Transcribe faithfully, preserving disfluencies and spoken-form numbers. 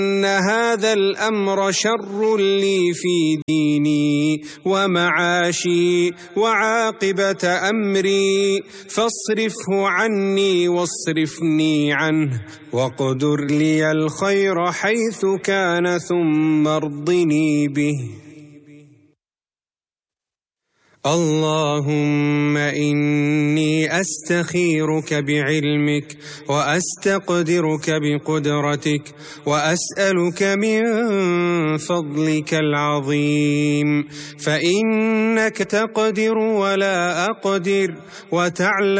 إن هذا الأمر شر لي في ديني ومعاشي وعاقبة أمري، فاصرفه عني واصرفني عنه، واقدر لي الخير حيث كان ثم ارضني به. اللهم إني أستخيرك بعلمك وأستقدرك بقدرتك وأسألك من فضلك العظيم، فإنك تقدر ولا أقدر وتعلم